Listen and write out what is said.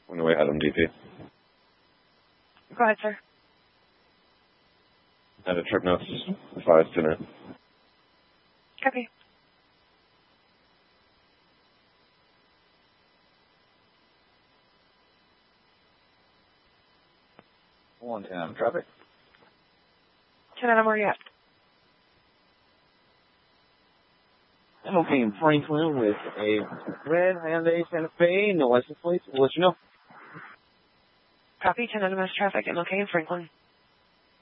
On the way out on DP. Go ahead, sir. And a trip notes 5 dinner. Copy. 110 traffic. 10 Adam, where are you at? I'm okay in Franklin with a red Hyundai Santa Fe, no license plate. We'll let you know. Copy, 10 Adam has traffic. I'm okay in Franklin.